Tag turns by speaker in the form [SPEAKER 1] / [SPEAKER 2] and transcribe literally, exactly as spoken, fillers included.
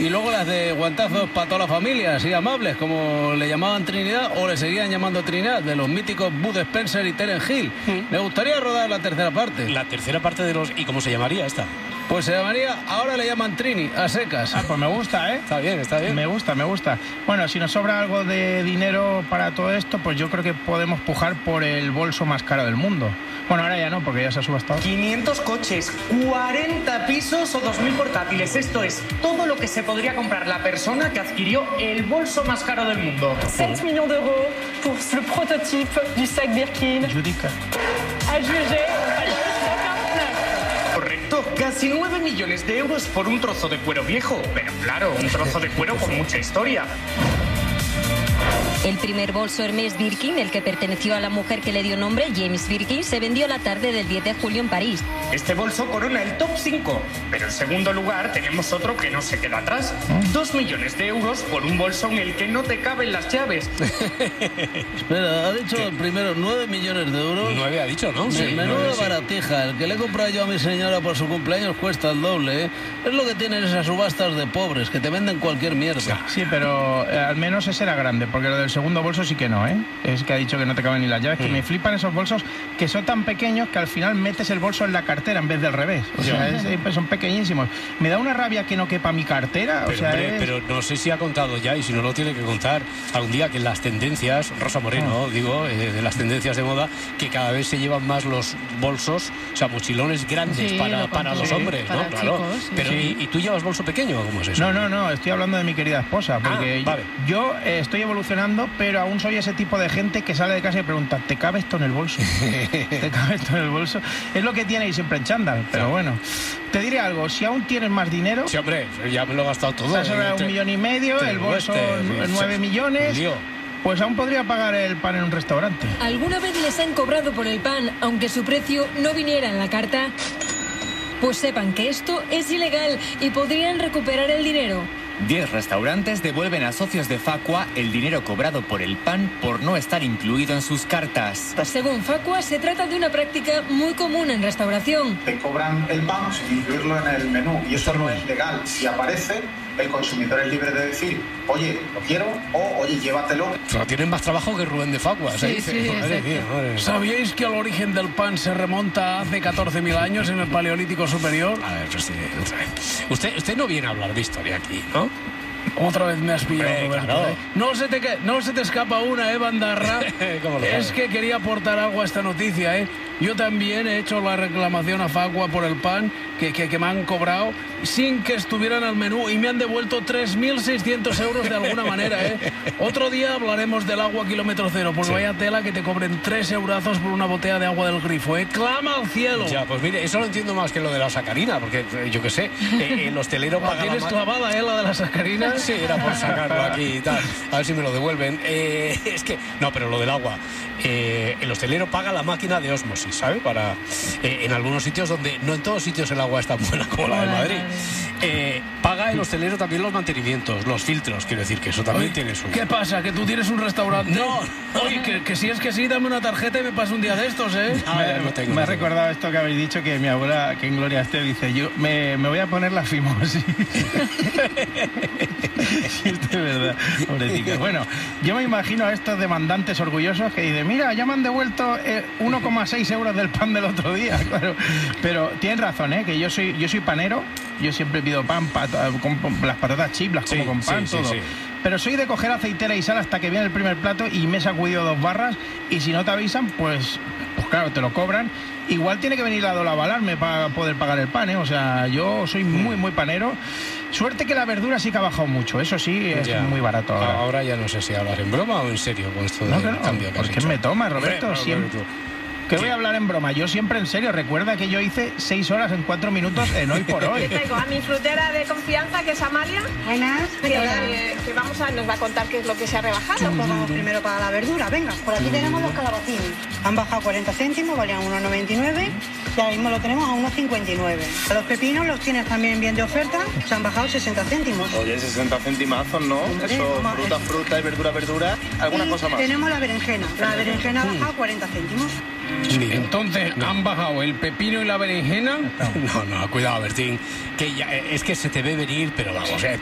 [SPEAKER 1] Y luego las de guantazos para toda la familia, así amables, como le llamaban Trinidad o le seguían llamando Trinidad, de los míticos Bud Spencer y Terence Hill. Mm. Me gustaría rodar la tercera parte.
[SPEAKER 2] La tercera parte de los... ¿Y cómo se llamaría esta?
[SPEAKER 1] Pues se llamaría, ahora le llaman Trini, a secas.
[SPEAKER 3] Ah, pues me gusta, ¿eh?
[SPEAKER 2] Está bien, está bien.
[SPEAKER 3] Me gusta, me gusta. Bueno, si nos sobra algo de dinero para todo esto, pues yo creo que podemos pujar por el bolso más caro del mundo. Bueno, ahora ya no, porque ya se ha subastado.
[SPEAKER 4] quinientos coches, cuarenta pisos o dos mil portátiles. Esto es todo lo que se podría comprar la persona que adquirió el bolso más caro del mundo.
[SPEAKER 5] sept millones de euros pour le prototype du sac Birkin.
[SPEAKER 3] Judica.
[SPEAKER 5] A juger.
[SPEAKER 4] Correcto, casi nueve millones de euros por un trozo de cuero viejo. Pero claro, un trozo de cuero con mucha historia.
[SPEAKER 6] El primer bolso Hermès Birkin, el que perteneció a la mujer que le dio nombre, James Birkin, se vendió la tarde del diez de julio en París.
[SPEAKER 4] Este bolso corona el top cinco, pero en segundo lugar tenemos otro que no se queda atrás. Dos millones de euros por un bolso en el que no te caben las llaves.
[SPEAKER 1] Espera, ha dicho el primero nueve millones de euros.
[SPEAKER 2] Nueve ha dicho, ¿no?
[SPEAKER 1] Sí, menuda baratija. El que le he comprado yo a mi señora por su cumpleaños cuesta el doble, ¿eh? Es lo que tienen esas subastas de pobres, que te venden cualquier mierda.
[SPEAKER 3] Sí, pero eh, al menos ese era grande, porque lo del segundo bolso sí que no, ¿eh? Es que ha dicho que no te caben ni las llaves, mm. que me flipan esos bolsos que son tan pequeños que al final metes el bolso en la cartera en vez del revés. O sea, es, pues son pequeñísimos. Me da una rabia que no quepa mi cartera.
[SPEAKER 2] Pero,
[SPEAKER 3] o sea,
[SPEAKER 2] hombre,
[SPEAKER 3] es...
[SPEAKER 2] pero no sé si ha contado ya, y si no lo tiene que contar algún día, que las tendencias, Rosa Moreno, oh. digo, eh, de las tendencias de moda, que cada vez se llevan más los bolsos, o sea, mochilones grandes sí, para, para los sí, hombres, para ¿no? Claro. Chicos, sí. Pero, sí. ¿y, ¿y tú llevas bolso pequeño o cómo es eso?
[SPEAKER 3] No, no, no, estoy hablando de mi querida esposa, porque ah, vale. yo, yo eh, estoy evolucionando, pero aún soy ese tipo de gente que sale de casa y pregunta, ¿te cabe esto en el bolso? ¿Te cabe esto en el bolso? Es lo que tiene ir siempre en chándal, pero bueno. Te diré algo, si aún tienes más dinero...
[SPEAKER 2] Sí, hombre, ya me lo he gastado todo.
[SPEAKER 3] Has sobrado un millón y medio, el bolso nueve millones... Pues aún podría pagar el pan en un restaurante.
[SPEAKER 7] ¿Alguna vez les han cobrado por el pan, aunque su precio no viniera en la carta? Pues sepan que esto es ilegal y podrían recuperar el dinero.
[SPEAKER 8] Diez restaurantes devuelven a socios de Facua el dinero cobrado por el pan por no estar incluido en sus cartas.
[SPEAKER 7] Según Facua, se trata de una práctica muy común en restauración.
[SPEAKER 9] Te cobran el pan sin incluirlo en el menú y eso no es legal. Si aparece, el consumidor es libre de decir, oye, lo quiero, o oye, llévatelo.
[SPEAKER 2] Pero tienen más trabajo que Rubén de Facua.
[SPEAKER 7] Sí,
[SPEAKER 2] ¿sí?
[SPEAKER 7] sí,
[SPEAKER 2] madre mía, madre mía.
[SPEAKER 1] ¿Sabíais que el origen del pan se remonta hace catorce mil años en el Paleolítico Superior?
[SPEAKER 2] A ver, pues sí, otra vez. Usted, usted no viene a hablar de historia aquí, ¿no?
[SPEAKER 1] Otra vez me has pillado,
[SPEAKER 2] Hombre,
[SPEAKER 1] Roberto.
[SPEAKER 2] Claro.
[SPEAKER 1] ¿eh? No, se te, no se te escapa una, ¿eh, Bandarra? Es que quería aportar algo a esta noticia, ¿eh? Yo también he hecho la reclamación a Facua por el pan que, que, que me han cobrado sin que estuvieran al menú y me han devuelto tres mil seiscientos euros de alguna manera, ¿eh? Otro día hablaremos del agua kilómetro cero, porque sí. Vaya tela que te cobren tres eurazos por una botella de agua del grifo, ¿eh? ¡Clama al cielo!
[SPEAKER 2] Ya, pues mire, eso lo entiendo más que lo de la sacarina, porque yo qué sé, eh, el hostelero
[SPEAKER 1] paga la... ¿Tienes clavada, eh, la de la sacarina?
[SPEAKER 2] Sí, era por sacarlo aquí y tal. A ver si me lo devuelven. Eh, es que, no, pero lo del agua. Eh, el hostelero paga la máquina de ósmosis, ¿sabe? Para, eh, en algunos sitios donde, no en todos sitios el agua es tan buena como la de Madrid. Eh, paga el hostelero también los mantenimientos, los filtros, quiero decir que eso también Oye, tiene su...
[SPEAKER 1] ¿Qué pasa? ¿Que tú tienes un restaurante?
[SPEAKER 2] No.
[SPEAKER 1] Oye, que, que si es que sí, dame una tarjeta y me paso un día de estos, ¿eh?
[SPEAKER 3] No, me, no tengo, me no ha tengo. recordado esto que habéis dicho, que mi abuela, que en gloria esté, dice, yo me, me voy a poner la fimosis. Sí, esto es verdad, pobrecita. Bueno, yo me imagino a estos demandantes orgullosos que dicen, mira, ya me han devuelto eh, uno coma seis euros del pan del otro día, claro. Pero tienen razón, ¿eh? Que yo soy, yo soy panero, yo siempre pido pan, pat, con, con las patatas chips, las como sí, con pan, sí, todo. Sí, sí. Pero soy de coger aceitera y sal hasta que viene el primer plato y me he sacudido dos barras y si no te avisan, pues, pues claro, te lo cobran. Igual tiene que venir la Dola a avalarme para poder pagar el pan, ¿eh? O sea, yo soy muy, muy panero. Suerte que la verdura sí que ha bajado mucho, eso sí, es ya. muy barato ahora.
[SPEAKER 2] Ahora ya no sé si hablar en broma o en serio con esto
[SPEAKER 3] no,
[SPEAKER 2] del
[SPEAKER 3] no,
[SPEAKER 2] cambio que
[SPEAKER 3] ¿por qué me tomas, Roberto? Hombre, siempre... Que voy a hablar en broma, yo siempre en serio. Recuerda que yo hice seis horas en cuatro minutos en Hoy por Hoy.
[SPEAKER 10] Te traigo a mi frutera de confianza, que es Amalia.
[SPEAKER 11] Buenas.
[SPEAKER 10] Que, que, que vamos a, nos va a contar qué es lo que se ha rebajado.
[SPEAKER 11] Pues vamos primero para la verdura, venga. Por aquí tenemos los calabacines. Han bajado cuarenta céntimos, valían uno noventa y nueve y ahora mismo lo tenemos a uno cincuenta y nueve. Los pepinos los tienes también bien de oferta, se han bajado sesenta céntimos.
[SPEAKER 12] Oye, sesenta centimazos, ¿no? Hombre, eso, fruta, es... fruta y verdura, verdura. ¿Alguna
[SPEAKER 11] y
[SPEAKER 12] cosa más?
[SPEAKER 11] Tenemos la berenjena. La berenjena ha bajado cuarenta céntimos.
[SPEAKER 1] Entonces, no. ¿han bajado el pepino y la berenjena?
[SPEAKER 2] No, no, cuidado, Bertín, que ya, es que se te ve venir, pero vamos, eh,